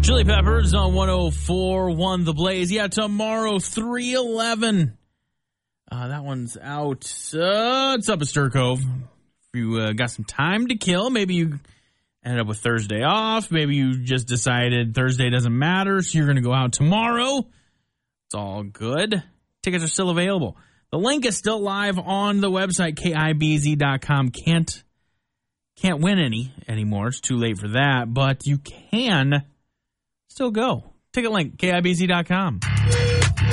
Chili Peppers on 104.1 The Blaze. Yeah, tomorrow, 3/11. That one's out. It's up at Stir Cove. If you got some time to kill, maybe you ended up with Thursday off. Maybe you just decided Thursday doesn't matter, so you're going to go out tomorrow. It's all good. Tickets are still available. The link is still live on the website, KIBZ.com. Can't win any anymore. It's too late for that, but you can still go. Ticket link, KIBZ.com.